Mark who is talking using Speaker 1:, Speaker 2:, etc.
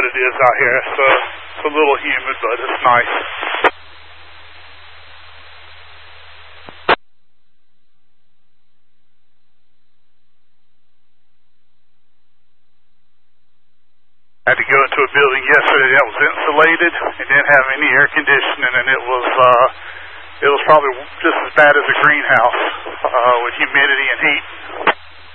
Speaker 1: what it is out here. It's a little humid, but it's nice. I had to go into a building yesterday that was insulated and didn't have any air conditioning, and it was probably just as bad as a greenhouse with humidity and heat.